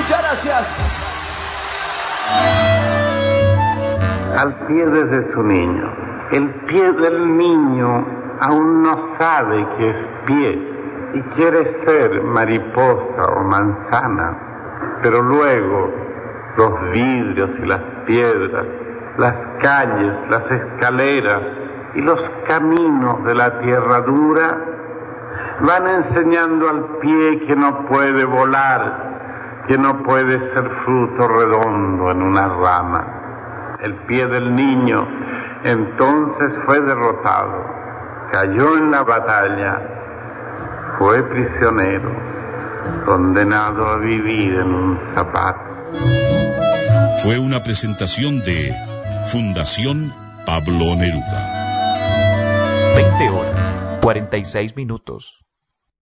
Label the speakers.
Speaker 1: Muchas gracias.
Speaker 2: Al pie desde su niño. El pie del niño aún no sabe que es pie y quiere ser mariposa o manzana, pero luego los vidrios y las piedras, las calles, las escaleras y los caminos de la tierra dura van enseñando al pie que no puede volar, que no puede ser fruto redondo en una rama. El pie del niño entonces fue derrotado, cayó en la batalla, fue prisionero, condenado a vivir en un zapato.
Speaker 3: Fue una presentación de Fundación Pablo Neruda.
Speaker 4: 20 horas, 46 minutos.